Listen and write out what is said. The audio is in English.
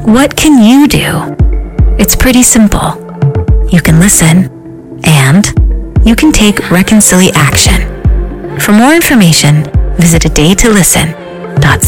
What can you do? It's pretty simple. You can listen, and you can take reconciliation. For more information, visit adaytolisten.ca.